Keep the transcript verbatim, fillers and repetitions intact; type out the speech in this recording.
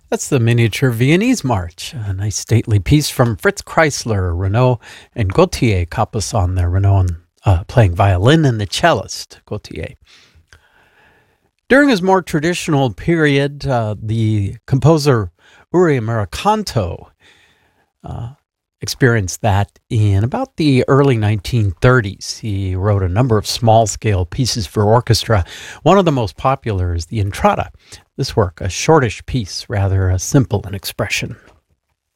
That's the Miniature Viennese March, a nice stately piece from Fritz Kreisler, Renaud, and Gauthier Capuçon there, Renaud uh, playing violin and the cellist, Gauthier. During his more traditional period, uh, the composer Uri Mericanto uh, experienced that in about the early nineteen thirties. He wrote a number of small-scale pieces for orchestra. One of the most popular is the Entrada. This work, a shortish piece, rather uh, simple in expression.